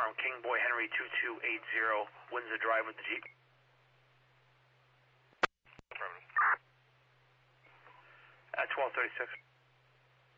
confirm. King Boy Henry 2280, Windsor Drive with the Jeep. At 1236.